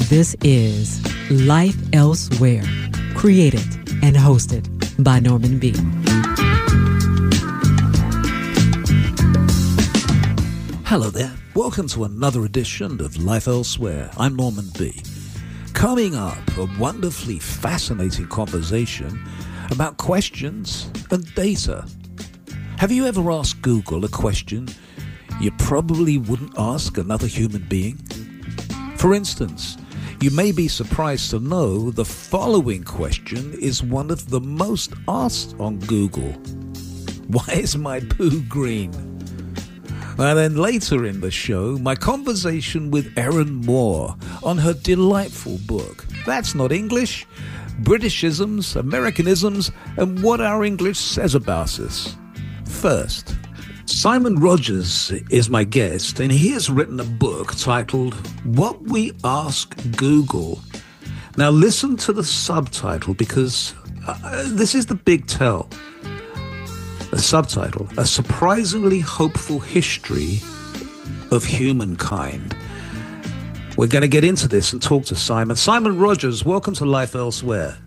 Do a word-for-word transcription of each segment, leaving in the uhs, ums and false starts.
This is Life Elsewhere, created and hosted by Norman B. Hello there. Welcome to another edition of Life Elsewhere. I'm Norman B. Coming up, a wonderfully fascinating conversation about questions and data. Have you ever asked Google a question you probably wouldn't ask another human being? For instance, you may be surprised to know the following question is one of the most asked on Google. Why is my poo green? And then later in the show, my conversation with Erin Moore on her delightful book, That's Not English, Britishisms, Americanisms, and What Our English Says About Us. First, Simon Rogers is my guest, and he has written a book titled What We Ask Google. Now listen to the subtitle, because uh, this is the big tell. The subtitle, A Surprisingly Hopeful History of Humankind. We're going to get into this and talk to Simon. Simon Rogers, welcome to Life Elsewhere.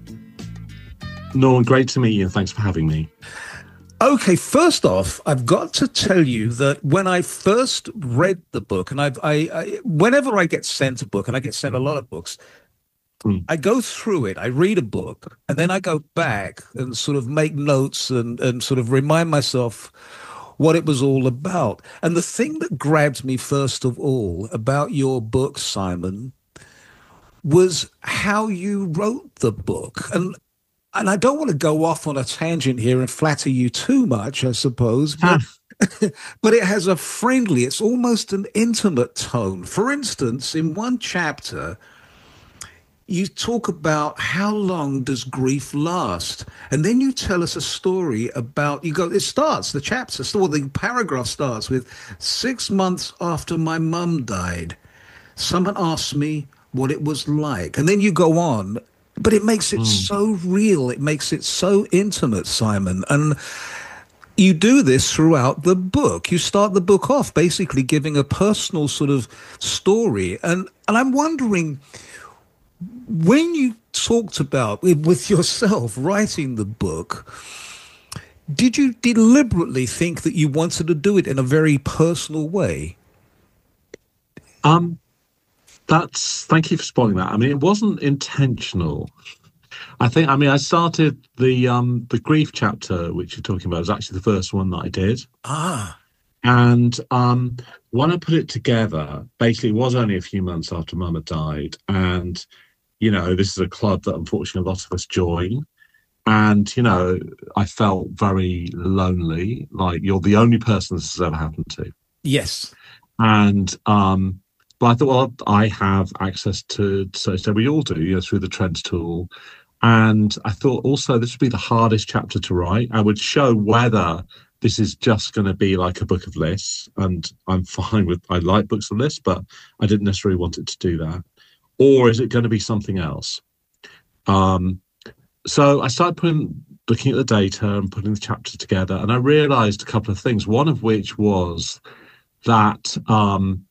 Norman, great to meet you, and thanks for having me. Okay, first off, I've got to tell you that when I first read the book, and I've, I, I, whenever I get sent a book, and I get sent a lot of books, mm. I go through it, I read a book, and then I go back and sort of make notes and, and sort of remind myself what it was all about. And the thing that grabbed me first of all about your book, Simon, was how you wrote the book. And And I don't want to go off on a tangent here and flatter you too much, I suppose, but, but it has a friendly, it's almost an intimate tone. For instance, in one chapter, you talk about how long does grief last? And then you tell us a story about, you go, it starts, the chapter, or the paragraph starts with, six months after my mum died, someone asked me what it was like. And then you go on. But it makes it mm. so real. It makes it so intimate, Simon. And you do this throughout the book. You start the book off basically giving a personal sort of story. And and I'm wondering, when you talked about, with yourself, writing the book, did you deliberately think that you wanted to do it in a very personal way? Um. That's, thank you for spoiling that. I mean, it wasn't intentional. I think, I mean, I started the um, the grief chapter, which you're talking about, was actually the first one that I did. Ah. And um, when I put it together, basically it was only a few months after Mum had died. And, you know, this is a club that unfortunately a lot of us join. And, you know, I felt very lonely, like you're the only person this has ever happened to. Yes. And, um, But I thought, well, I have access to, so, so we all do, you know, through the Trends tool. And I thought also this would be the hardest chapter to write. I would show whether this is just going to be like a book of lists. And I'm fine with, I like books of lists, but I didn't necessarily want it to do that. Or is it going to be something else? Um, so I started putting, looking at the data and putting the chapters together. And I realized a couple of things, one of which was that, um,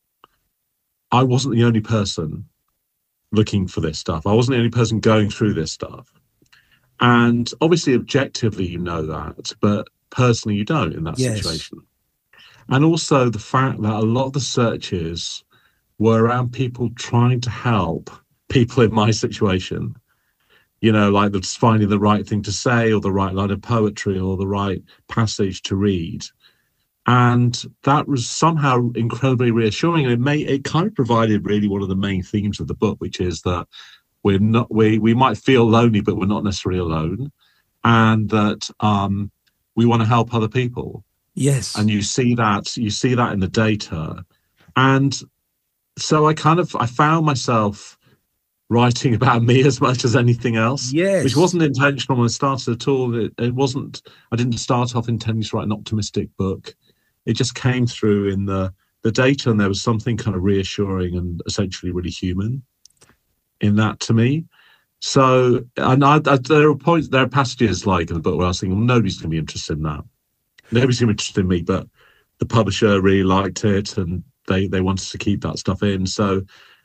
I wasn't the only person looking for this stuff. I wasn't the only person going through this stuff. And obviously, objectively, you know that, but personally, you don't in that yes. situation. And also the fact that a lot of the searches were around people trying to help people in my situation. You know, like just finding the right thing to say or the right line of poetry or the right passage to read. And that was somehow incredibly reassuring. And it may, it kind of provided really one of the main themes of the book, which is that we're not, we, we might feel lonely, but we're not necessarily alone. And that um, we want to help other people. Yes. And you see that, you see that in the data. And so I kind of, I found myself writing about me as much as anything else. Yes. Which wasn't intentional when I started at all. It, it wasn't, I didn't start off intending to write an optimistic book. It just came through in the, the data, and there was something kind of reassuring and essentially really human in that to me. So, and I, I, there are points, there are passages like in the book where I was thinking, well, nobody's going to be interested in that. Nobody's going to be interested in me, but the publisher really liked it, and they, they wanted to keep that stuff in. So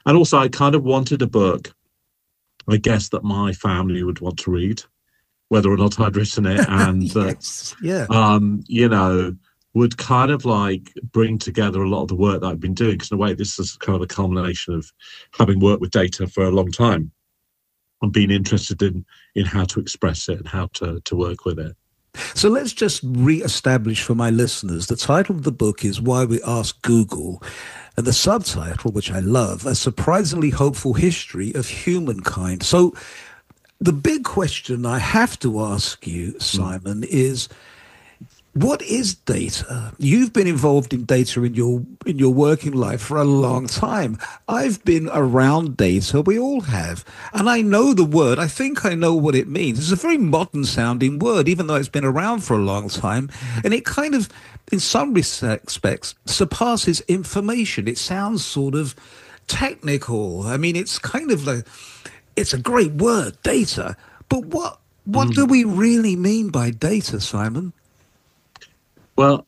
And also, I kind of wanted a book, I guess, that my family would want to read, whether or not I'd written it, and that, yes. yeah. um, you know, would kind of like bring together a lot of the work that I've been doing. Because in a way, this is kind of a culmination of having worked with data for a long time and being interested in in how to express it and how to to work with it. So let's just re-establish for my listeners, the title of the book is Why We Ask Google, and the subtitle, which I love, A Surprisingly Hopeful History of Humankind. So the big question I have to ask you, Simon, mm. is, what is data? You've been involved in data in your in your working life for a long time. I've been around data. We all have. And I know the word. I think I know what it means. It's a very modern sounding word, even though it's been around for a long time. And it kind of, in some respects, surpasses information. It sounds sort of technical. I mean, it's kind of like, it's a great word, data. But what what mm. do we really mean by data, Simon? Well,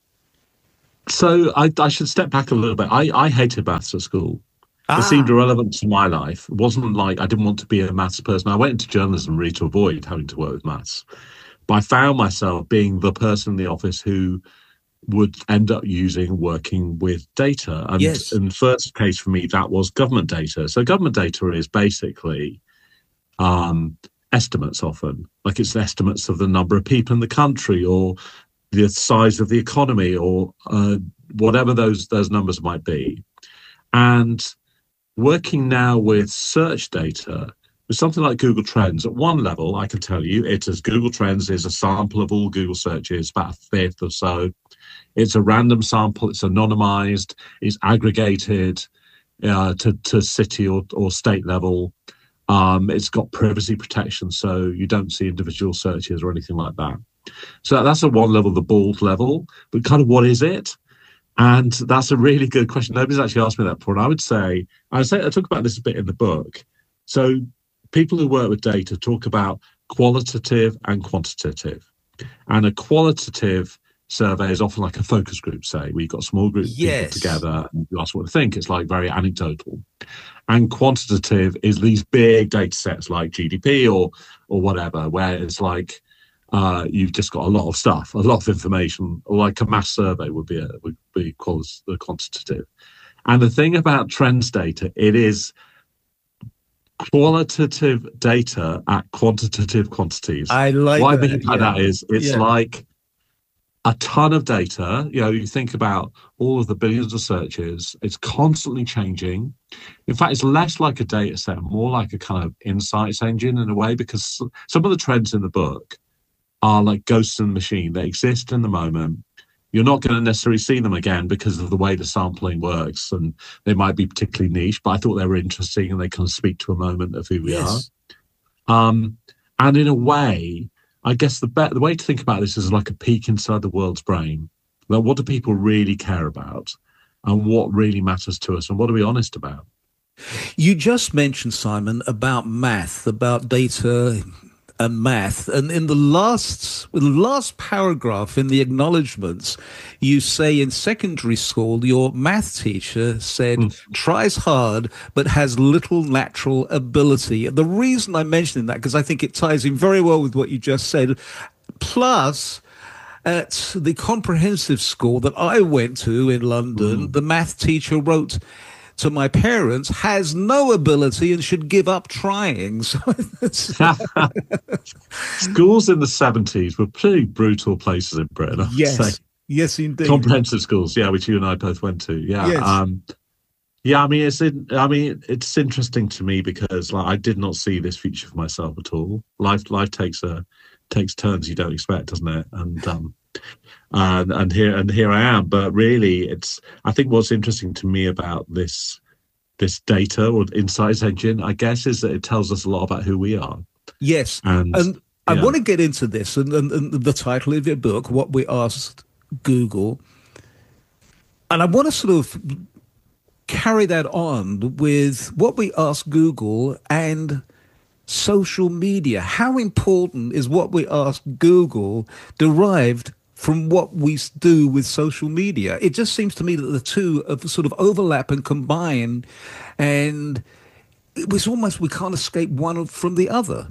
so I, I should step back a little bit. I, I hated maths at school. Ah. It seemed irrelevant to my life. It wasn't like I didn't want to be a maths person. I went into journalism really to avoid having to work with maths. But I found myself being the person in the office who would end up using working with data. And yes. in the first case for me, that was government data. So government data is basically um, estimates often. Like it's estimates of the number of people in the country or the size of the economy or uh, whatever those those numbers might be. And working now with search data, with something like Google Trends, at one level, I can tell you, it is Google Trends is a sample of all Google searches, about a fifth or so. It's a random sample, it's anonymized, it's aggregated uh, to, to city or, or state level. Um, it's got privacy protection, so you don't see individual searches or anything like that. So that's at one level, the bald level, but kind of what is it? And that's a really good question. Nobody's actually asked me that before. And I would say, I would say, I talk about this a bit in the book. So people who work with data talk about qualitative and quantitative. And a qualitative survey is often like a focus group, say, where you've got a small group of yes. people together and you ask what they think. It's like very anecdotal. And quantitative is these big data sets like G D P or or whatever, where it's like, Uh, you've just got a lot of stuff, a lot of information, like a mass survey would be a, would be quantitative. And the thing about trends data, it is qualitative data at quantitative quantities. I like what that. I mean by yeah. that is it's yeah. like a ton of data. You know, you think about all of the billions of searches, it's constantly changing. In fact, it's less like a data set, more like a kind of insights engine in a way, because some of the trends in the book are like ghosts in the machine. They exist in the moment. You're not going to necessarily see them again because of the way the sampling works, and they might be particularly niche, but I thought they were interesting and they kind of speak to a moment of who we yes. are. Um, and in a way, I guess the be- the way to think about this is like a peek inside the world's brain. Like, what do people really care about, and what really matters to us, and what are we honest about? You just mentioned, Simon, about math, about data and math, and in the last the last paragraph in the acknowledgements, you say in secondary school your math teacher said mm. tries hard but has little natural ability. The reason I'm mentioning that, because I think it ties in very well with what you just said. Plus, at the comprehensive school that I went to in London, mm. the math teacher wrote to my parents, has no ability and should give up trying. So schools in the seventies were pretty brutal places in Britain, I would yes. say. Yes, indeed. Comprehensive schools, yeah, which you and I both went to. Yeah. Yes. Um, yeah, I mean, it's in, I mean, it's interesting to me because like I did not see this future for myself at all. Life life takes a takes turns you don't expect, doesn't it? And um And, and here and here I am. But really, it's I think what's interesting to me about this this data or insights engine, I guess, is that it tells us a lot about who we are. Yes, and, and I yeah. want to get into this and, and, and the title of your book, What We Asked Google, and I want to sort of carry that on with what we asked Google and social media. How important is what we asked Google derived from what we s- do with social media. It just seems to me that the two of sort of overlap and combine, and it was almost we can't escape one from the other.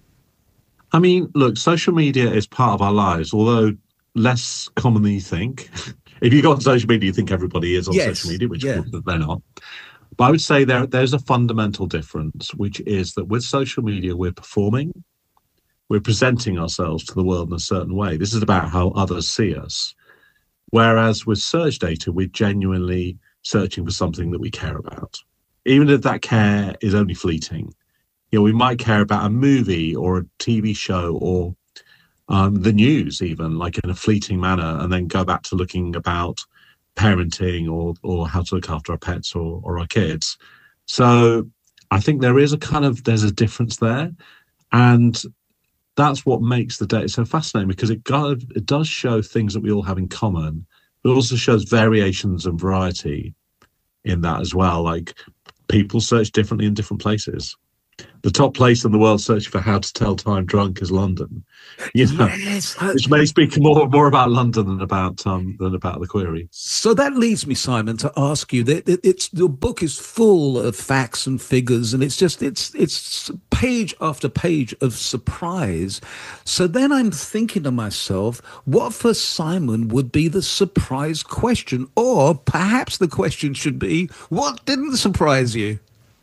I mean, look, social media is part of our lives, although less common than you think. If you go on social media, you think everybody is on Yes, social media, which of yeah. course they're not. But I would say there there's a fundamental difference, which is that with social media, we're performing, we're presenting ourselves to the world in a certain way. This is about how others see us. Whereas with search data, we're genuinely searching for something that we care about, even if that care is only fleeting. You know, we might care about a movie or a T V show or um, the news, even like in a fleeting manner, and then go back to looking about parenting or or how to look after our pets or, or our kids. So I think there is a kind of there's a difference there, and that's what makes the data so fascinating, because it got, it does show things that we all have in common, but it also shows variations and variety in that as well. Like people search differently in different places. The top place in the world searching for how to tell time drunk is London. You know, Yes. I- which may speak more more about London than about um than about the query. So that leads me, Simon, to ask you that it, it's your book is full of facts and figures, and it's just it's it's page after page of surprise. So then I'm thinking to myself, what for Simon would be the surprise question, or perhaps the question should be, what didn't surprise you?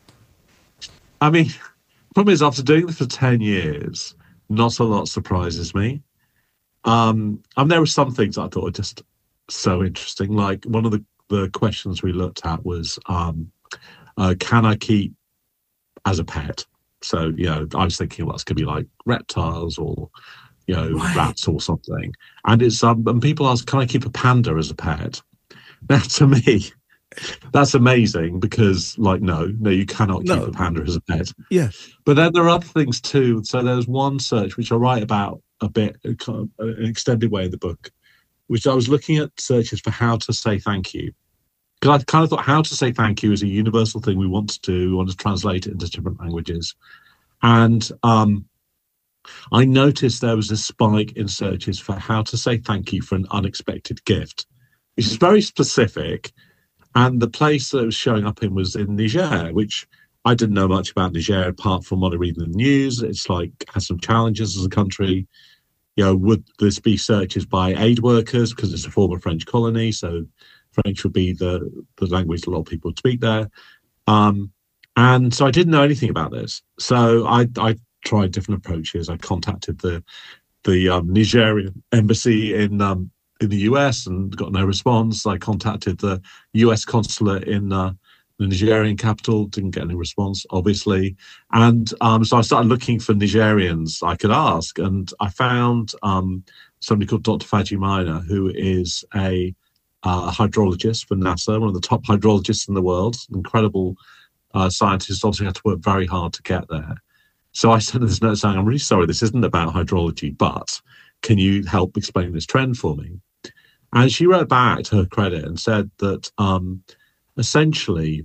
I mean, problem is, after doing this for ten years, not a lot surprises me. Um, and there were some things I thought were just so interesting. Like one of the, the questions we looked at was, um, uh, can I keep as a pet? So, you know, I was thinking, well, it's going to be like reptiles or, you know, Right. rats or something. And it's, um, and people ask, can I keep a panda as a pet? Now, to me, that's amazing because, like, no, no, you cannot keep No. a panda as a pet. Yeah. But then there are other things too. So there's one search which I write about a bit, a kind of an extended way in the book, which I was looking at searches for how to say thank you. Because I kind of thought how to say thank you is a universal thing we want to do. We want to translate it into different languages. And um, I noticed there was a spike in searches for how to say thank you for an unexpected gift, which is very specific. And the place that it was showing up in was in Niger, which I didn't know much about Niger apart from what I read in the news. It's like has some challenges as a country. You know, would this be searches by aid workers because it's a former French colony? So French would be the, the language a lot of people would speak there. Um, and so I didn't know anything about this. So I, I tried different approaches. I contacted the the um, Nigerian embassy in um, in the U S and got no response. I contacted the U S consulate in uh, the Nigerian capital, didn't get any response, obviously. And um, so I started looking for Nigerians I could ask, and I found um, somebody called Doctor Faji Maina, who is a uh, hydrologist for NASA, one of the top hydrologists in the world, incredible uh, scientist, obviously had to work very hard to get there. So I sent her this note saying, I'm really sorry, this isn't about hydrology, but can you help explain this trend for me? And she wrote back to her credit and said that um, essentially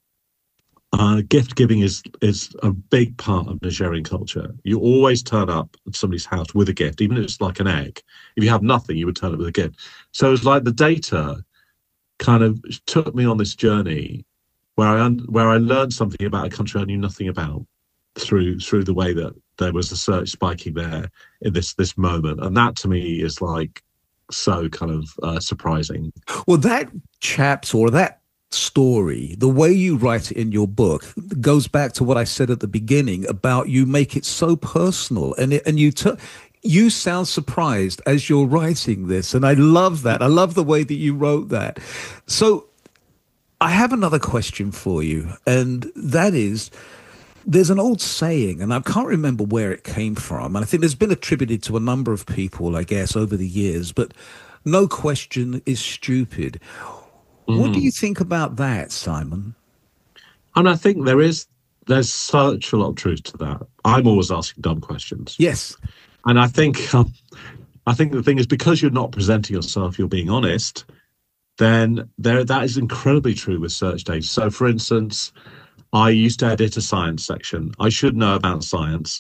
uh, gift giving is is a big part of Nigerian culture. You always turn up at somebody's house with a gift, even if it's like an egg. If you have nothing, you would turn up with a gift. So it's like the data kind of took me on this journey where I un- where I learned something about a country I knew nothing about through through the way that there was a search spiking there in this this moment, and that to me is like so kind of uh, surprising. Well, that chapter or that story, the way you write it in your book, goes back to what I said at the beginning about you make it so personal, and it, and you t- you sound surprised as you're writing this, and I love that. I love the way that you wrote that. So I have another question for you, and that is, there's an old saying, and I can't remember where it came from, and I think there's been attributed to a number of people, I guess, over the years, but no question is stupid. Mm. What do you think about that, Simon? And I think there is, there's such a lot of truth to that. I'm always asking dumb questions. Yes. And I think, um, I think the thing is, because you're not presenting yourself, you're being honest, then there that is incredibly true with search data. So, for instance, I used to edit a science section. I should know about science,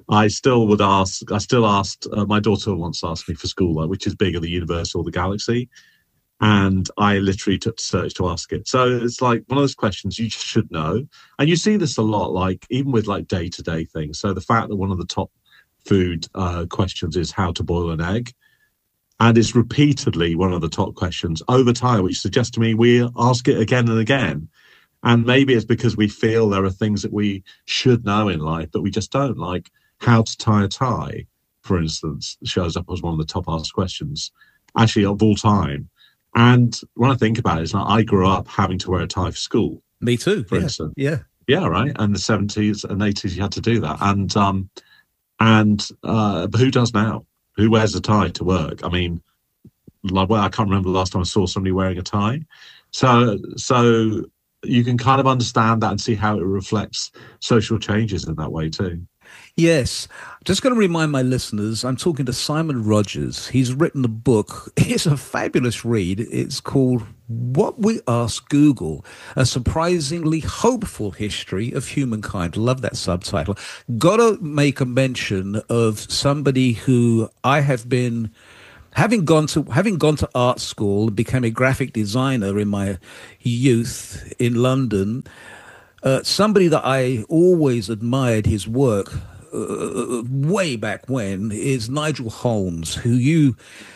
I still would ask. I still asked. Uh, my daughter once asked me for school, like, which is bigger, the universe or the galaxy? And I literally took the search to ask it. So it's like one of those questions you just should know. And you see this a lot, like even with like day-to-day things. So the fact that one of the top food uh, questions is how to boil an egg, and it's repeatedly one of the top questions over time, which suggests to me we ask it again and again. And maybe it's because we feel there are things that we should know in life, but we just don't, like how to tie a tie, for instance, shows up as one of the top asked questions, actually of all time. And when I think about it, it's like I grew up having to wear a tie for school. Me too. For yeah. instance. Yeah. Yeah, right. And the seventies and eighties, you had to do that. And um, and uh, but who does now? Who wears a tie to work? I mean, like, well, I can't remember the last time I saw somebody wearing a tie. So, so you can kind of understand that and see how it reflects social changes in that way too. Yes. Just going to remind my listeners, I'm talking to Simon Rogers. He's written a book. It's a fabulous read. It's called What We Ask Google, a surprisingly hopeful history of humankind. Love that subtitle. Got to make a mention of somebody who I have been, having gone to having gone to art school, became a graphic designer in my youth in London. Uh, somebody that I always admired his work uh, way back when is Nigel Holmes, who you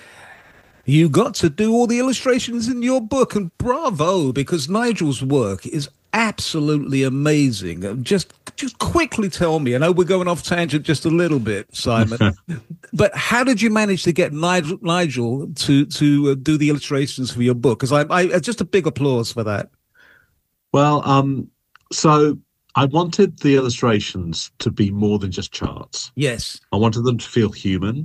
you got to do all the illustrations in your book, and bravo, because Nigel's work is absolutely amazing. Just just quickly tell me, I know we're going off tangent just a little bit, Simon, but how did you manage to get Nigel, Nigel to to uh, do the illustrations for your book? Because I, I just a big applause for that. Well, um. So I wanted the illustrations to be more than just charts. Yes. I wanted them to feel human.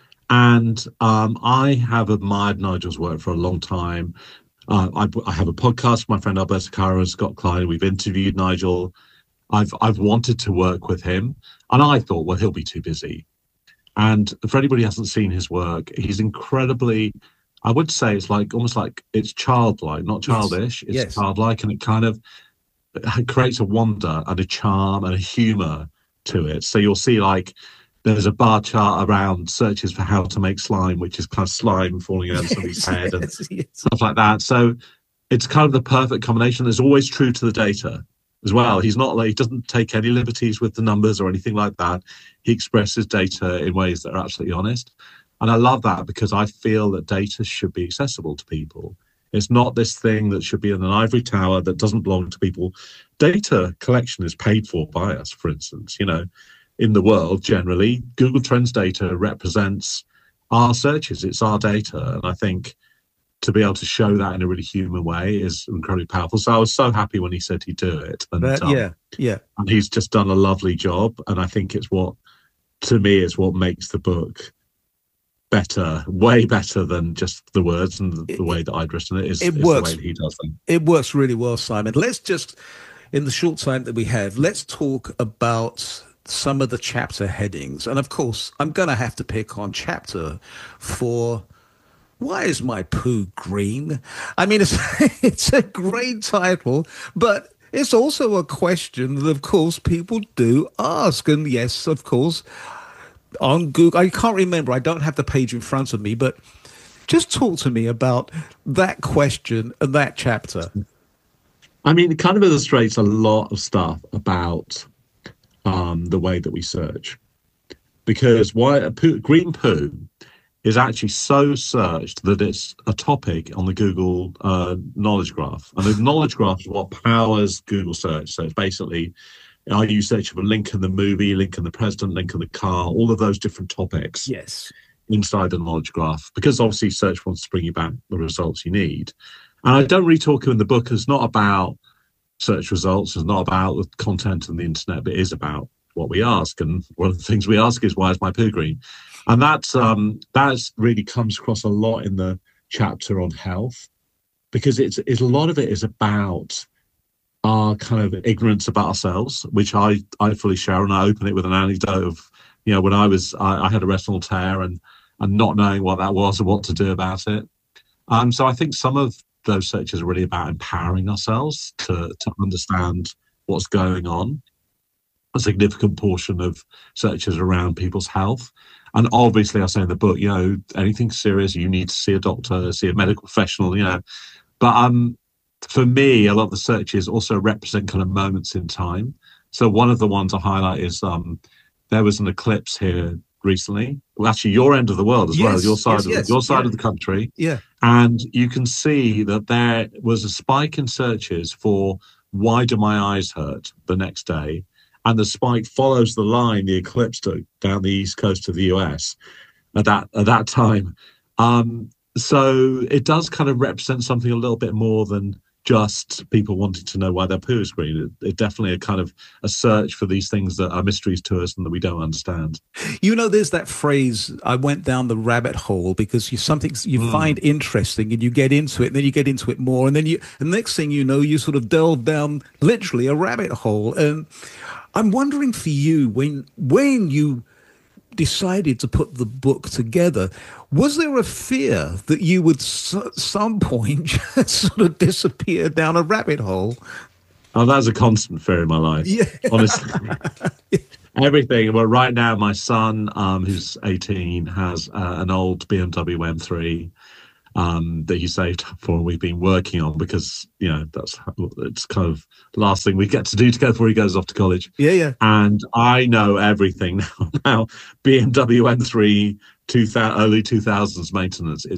And um, I have admired Nigel's work for a long time. Uh, I, I have a podcast with my friend Alberto Caro and Scott Klein. We've interviewed Nigel. I've I've wanted to work with him. And I thought, well, he'll be too busy. And for anybody who hasn't seen his work, he's incredibly, I would say it's like almost like it's childlike, not childish. Yes. It's yes. childlike, and it kind of it creates a wonder and a charm and a humor to it. So you'll see like there's a bar chart around searches for how to make slime, which is kind of slime falling out of somebody's head and yes, yes. stuff like that. So it's kind of the perfect combination. It's always true to the data as well. He's not like, he doesn't take any liberties with the numbers or anything like that. He expresses data in ways that are absolutely honest. And I love that because I feel that data should be accessible to people. It's not this thing that should be in an ivory tower that doesn't belong to people. Data collection is paid for by us, for instance. You know, in the world, generally, Google Trends data represents our searches. It's our data. And I think to be able to show that in a really human way is incredibly powerful. So I was so happy when he said he'd do it. And, but, um, yeah, yeah. And he's just done a lovely job. And I think it's what, to me, it's what makes the book better, way better than just the words and the, the way that I'd written it is, it is works. the way that he does them. It works really well, Simon. Let's just, in the short time that we have, let's talk about some of the chapter headings. And of course, I'm going to have to pick on chapter four. Why is my poo green? I mean, it's it's a great title, but it's also a question that, of course, people do ask. And yes, of course, on Google, I can't remember, I don't have the page in front of me, but just talk to me about that question and that chapter. I mean, it kind of illustrates a lot of stuff about um, the way that we search. Because why a poo, green poo is actually so searched that it's a topic on the Google uh, knowledge graph. And the knowledge graph is what powers Google search. So it's basically, are you searching for link in the movie, link in the president, link in the car, all of those different topics. Yes. Inside the knowledge graph, because obviously search wants to bring you back the results you need. And I don't really talk in the book. It's not about search results. It's not about the content on the internet, but it is about what we ask. And one of the things we ask is, why is my poo green? And that's, um, that's really comes across a lot in the chapter on health, because it's, it's a lot of it is about our kind of ignorance about ourselves, which I, I fully share. And I open it with an anecdote of, you know, when I was, I, I had a retinal tear and, and not knowing what that was and what to do about it. Um, so I think some of those searches are really about empowering ourselves to, to understand what's going on. a significant portion of searches around people's health. And obviously, I say in the book, you know, anything serious, you need to see a doctor, see a medical professional, you know. But um, for me, a lot of the searches also represent kind of moments in time. So one of the ones I highlight is um, there was an eclipse here recently. Well, actually, your end of the world as yes, well, your side yes, of yes, your side yeah. of the country. Yeah. And you can see that there was a spike in searches for why do my eyes hurt the next day. And the spike follows the line the eclipse took down the east coast of the U S at that at that time. Um, so it does kind of represent something a little bit more than just people wanting to know why their poo is green. It, it definitely a kind of a search for these things that are mysteries to us and that we don't understand. You know, there's that phrase, I went down the rabbit hole, because you something you mm. find interesting and you get into it, and then you get into it more. And then you, the next thing you know, you sort of delve down literally a rabbit hole. And I'm wondering for you, when when you decided to put the book together, was there a fear that you would at some point just sort of disappear down a rabbit hole? Oh, that's a constant fear in my life. Yeah. Honestly. Everything. Well, right now, my son, um, who's eighteen, has uh, an old B M W M three um, that he saved for, and we've been working on because, you know, that's it's kind of the last thing we get to do together before he goes off to college. Yeah, yeah. And I know everything now. Now, B M W M three, two thousand, early two thousands maintenance